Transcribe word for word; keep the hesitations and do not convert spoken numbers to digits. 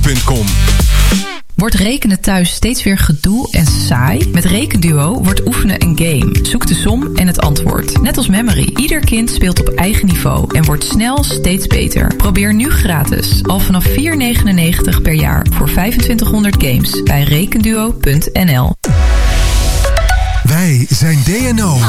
punt com. Wordt rekenen thuis steeds weer gedoe en saai? Met Rekenduo wordt oefenen een game. Zoek de som en het antwoord. Net als Memory. Ieder kind speelt op eigen niveau en wordt snel steeds beter. Probeer nu gratis. Al vanaf vier euro negenennegentig per jaar voor vijfentwintighonderd games bij rekenduo punt n l. Wij zijn D en O.